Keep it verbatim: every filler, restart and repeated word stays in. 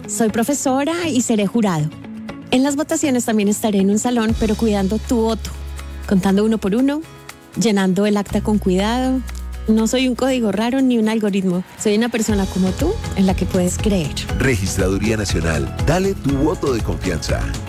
Soy profesora y seré jurado. En las votaciones también estaré en un salón, pero cuidando tu voto, contando uno por uno, llenando el acta con cuidado. No soy un código raro ni un algoritmo. Soy una persona como tú en la que puedes creer. Registraduría Nacional. Dale tu voto de confianza.